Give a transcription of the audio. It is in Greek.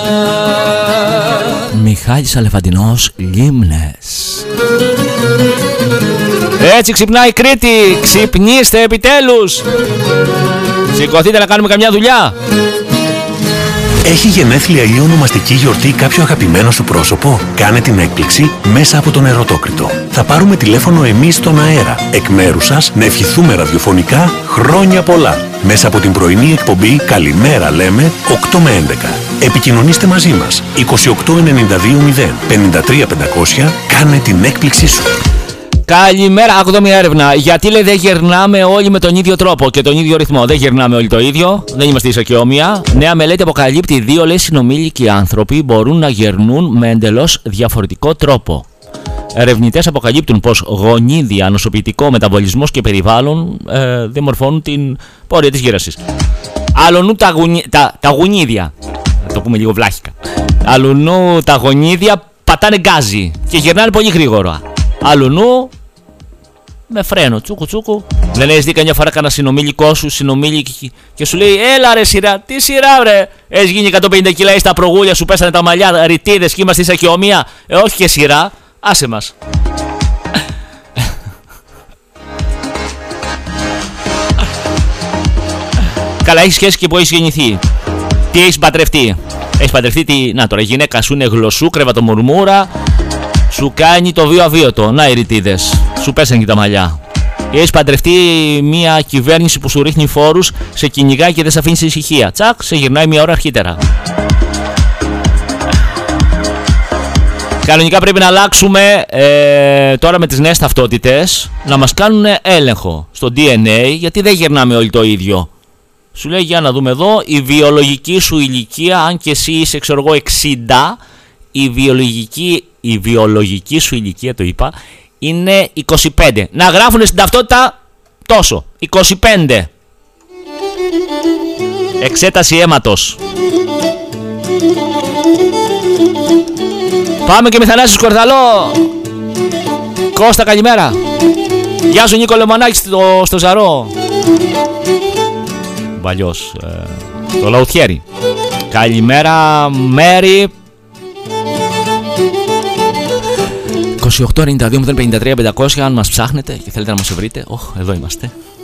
Μιχάλης Αλεφαντινός, Λίμνες. Έτσι ξυπνάει η Κρήτη. Ξυπνήστε επιτέλους. Σηκωθείτε να κάνουμε καμιά δουλειά. Έχει γενέθλια ή ονομαστική γιορτή κάποιο αγαπημένο σου πρόσωπο? Κάνε την έκπληξη μέσα από τον Ερωτόκριτο. Θα πάρουμε τηλέφωνο εμείς στον αέρα, εκ μέρους σας, να ευχηθούμε ραδιοφωνικά χρόνια πολλά. Μέσα από την πρωινή εκπομπή «Καλημέρα λέμε» 8 με 11. Επικοινωνήστε μαζί μας 28920 53500. Κάνε την έκπληξή σου. Καλημέρα, άκου εδώ μια έρευνα. Γιατί λέει δεν γερνάμε όλοι με τον ίδιο τρόπο και τον ίδιο ρυθμό? Δεν γερνάμε όλοι το ίδιο, δεν είμαστε ίσα και όμοια. Νέα μελέτη αποκαλύπτει 2 λέει συνομήλικοι άνθρωποι μπορούν να γερνούν με εντελώς διαφορετικό τρόπο. Ερευνητές αποκαλύπτουν πως γονίδια, νοσοποιητικό, μεταβολισμός και περιβάλλον διαμορφώνουν την πορεία της γύρασης. Αλλονού τα γονίδια, να το πούμε λίγο βλάχικα. Αλλονού τα γονίδια πατάνε γκάζι και γερνάνε πολύ γρήγορα. Αλλονού με φρένο, τσούκου τσούκου. Δεν έχεις δει καμιά φορά κανένα συνομήλικό σου, συνομήλικη και σου λέει έλα ρε σειρά, τι σειρά ρε? Έχεις γίνει 150 κιλά, στα προγούλια σου πέσανε τα μαλλιά, ρητίδες και είμαστε ίσα και ομοία. Όχι και σειρά, άσε μας. Καλά, έχεις σχέση και που έχεις γεννηθεί. Τι έχεις παντρευτεί? Έχεις παντρευτεί τι? Να τώρα η γυναίκα σου είναι γλωσσού, κρεβατομουρμούρα. Σου κάνει το βίο αβίωτο. Να οι ρητίδες. Σου πέσανε και τα μαλλιά. Έχεις παντρευτεί μια κυβέρνηση που σου ρίχνει φόρους, σε κυνηγάει και δεν σε αφήνει σε ησυχία. Τσακ, σε γυρνάει μια ώρα αρχίτερα. Κανονικά πρέπει να αλλάξουμε τώρα με τις νέες ταυτότητες, να μας κάνουν έλεγχο στο DNA, γιατί δεν γερνάμε όλοι το ίδιο. Σου λέει για να δούμε εδώ, η βιολογική σου ηλικία, αν και εσύ είσαι ξέρω εγώ 60, η βιολογική σου ηλικία, το είπα, είναι 25. Να γράφουν στην ταυτότητα τόσο, 25. Εξέταση αίματος. Πάμε και με Θανάση Σκορδαλό. Κώστα, καλημέρα. Γεια σου Νίκο Λεμονάκη στο Ζαρό. Παλιός το Λαουτιέρι. Καλημέρα Μέρη. 2892 053 500. Αν μας ψάχνετε και θέλετε να μας βρείτε, εδώ είμαστε.